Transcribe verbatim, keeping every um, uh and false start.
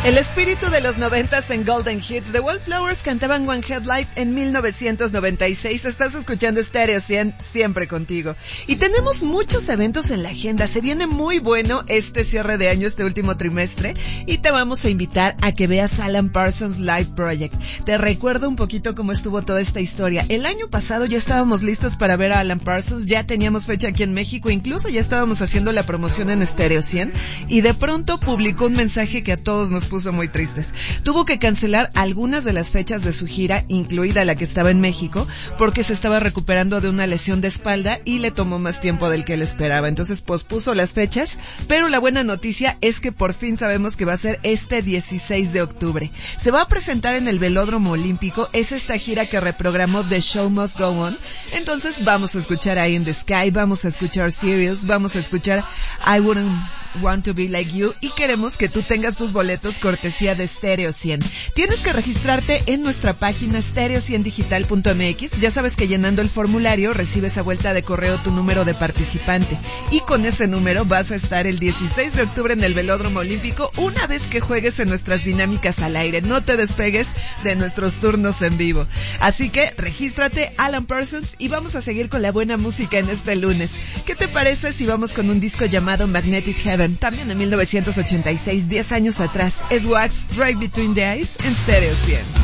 El espíritu de los noventas en Golden Hits. The Wallflowers cantaban One Headlight en mil novecientos noventa y seis. Estás escuchando Stereo cien, siempre contigo. Y tenemos muchos eventos en la agenda. Se viene muy bueno este cierre de año, este último trimestre. Y te vamos a invitar a que veas Alan Parsons Live Project. Te recuerdo un poquito cómo estuvo toda esta historia. El año pasado ya estábamos listos para ver a Alan Parsons. Ya teníamos fecha aquí en México. Incluso ya estábamos haciendo la promoción en Stereo cien. Y de pronto publicó un mensaje que a todos nos puso muy tristes. Tuvo que cancelar algunas de las fechas de su gira, incluida la que estaba en México, porque se estaba recuperando de una lesión de espalda y le tomó más tiempo del que él esperaba. Entonces pospuso las fechas, pero la buena noticia es que por fin sabemos que va a ser este dieciséis de octubre. Se va a presentar en el Velódromo Olímpico. Es esta gira que reprogramó The Show Must Go On. Entonces vamos a escuchar Eye in the Sky, vamos a escuchar Sirius, vamos a escuchar I Wouldn't Want to Be Like You, y queremos que tú tengas tus boletos cortesía de Stereo cien. Tienes que registrarte en nuestra página stereo cien digital punto m x. Ya sabes que llenando el formulario recibes a vuelta de correo tu número de participante, y con ese número vas a estar el dieciséis de octubre en el Velódromo Olímpico una vez que juegues en nuestras dinámicas al aire. No te despegues de nuestros turnos en vivo. Así que regístrate, Alan Parsons, y vamos a seguir con la buena música en este lunes. ¿Qué te parece si vamos con un disco llamado Magnetic Heaven, también de mil novecientos ochenta y seis, diez años atrás? Es Wax, Right Between the Eyes, en Stereo cien.